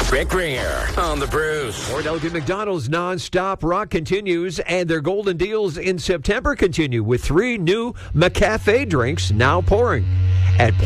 Rick Ringer on the Bruce. Port Elgin McDonald's non-stop rock continues, and their golden deals in September continue with 3 new McCafe drinks now pouring at